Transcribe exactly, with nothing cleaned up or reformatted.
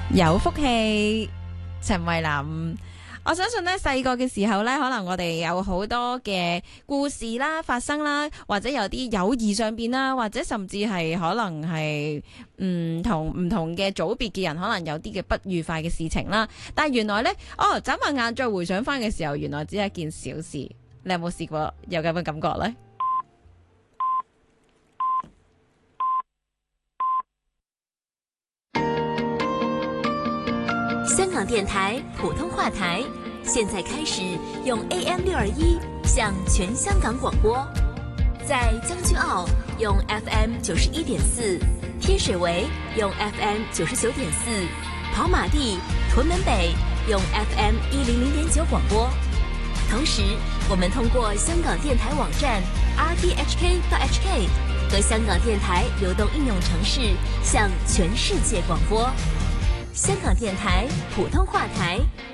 有福氣，陳慧琳。我相信咧細個嘅時候咧，可能我哋有好多嘅故事啦發生啦，或者有啲友誼上邊啦，或者甚至係可能係唔同唔同嘅組別嘅人，可能有啲嘅不愉快嘅事情啦。但係原來咧，哦，眨下眼再回想翻嘅時候，原來只係一件小事。你有冇試過有咁嘅感覺咧？ 香港電台普通話台，現在開始用 A M 六二一向全香港廣播，在將軍澳用 F M 九十一點四，天水圍用 F M 九十九點四，跑馬地、屯門北用 F M 一零零點九廣播。同時，我們通過香港電台網站 r t h k dot h k 和香港電台流動應用程式向全世界廣播。香港電台普通話台